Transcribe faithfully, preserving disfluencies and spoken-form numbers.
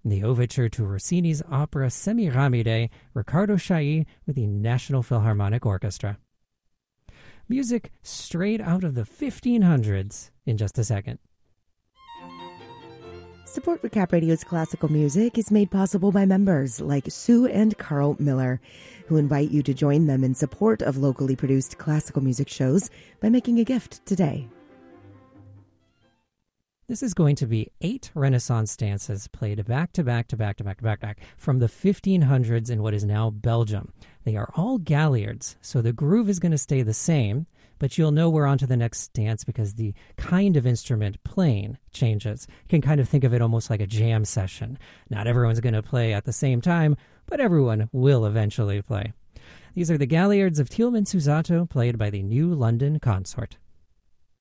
In the overture to Rossini's opera Semiramide, Riccardo Chailly with the National Philharmonic Orchestra. Music straight out of the fifteen hundreds in just a second. Support for Cap Radio's classical music is made possible by members like Sue and Carl Miller, who invite you to join them in support of locally produced classical music shows by making a gift today. This is going to be eight Renaissance dances played back to back to back to back to back to back from the fifteen hundreds in what is now Belgium. They are all Galliards, so the groove is going to stay the same, but you'll know we're on to the next dance because the kind of instrument playing changes. You can kind of think of it almost like a jam session. Not everyone's going to play at the same time, but everyone will eventually play. These are the Galliards of Tielemann Susato, played by the New London Consort.